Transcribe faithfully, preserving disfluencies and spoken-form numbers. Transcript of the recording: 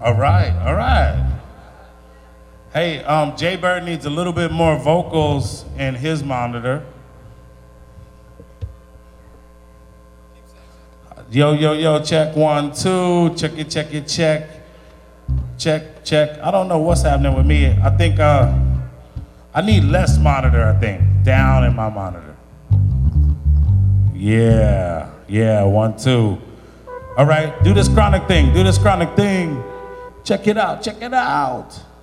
All right, all right. Hey, um, Jay Bird needs a little bit more vocals in his monitor. Yo, yo, yo, check one, two, check it, check it, check. Check, check. I don't know what's happening with me. I think uh, I need less monitor, I think, down in my monitor. Yeah, yeah, one, two. All right, do this chronic thing, do this chronic thing. Check it out, check it out.